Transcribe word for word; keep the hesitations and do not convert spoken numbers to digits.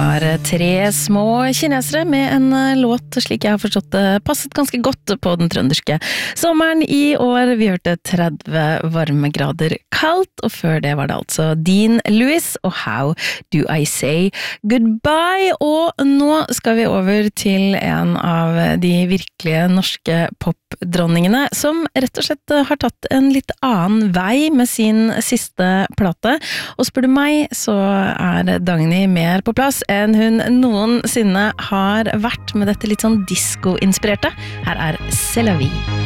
var tre små kinesere med en låt, slik jeg har forstått det, passet ganske godt på den trønderske sommeren i år. Vi hørte tretti varmegrader kaldt, og før det var det altså Dean Lewis og How Do I Say Goodbye. Og nå skal vi over til en av de virkelige norske popdronningene, som rett og slett har tatt en litt annen vei med sin siste plate. Og spør du meg, så er Dagny mer på plass enn hun noensinne har vært med dette litt sånn disco-inspirerte. Her er C'est la vie.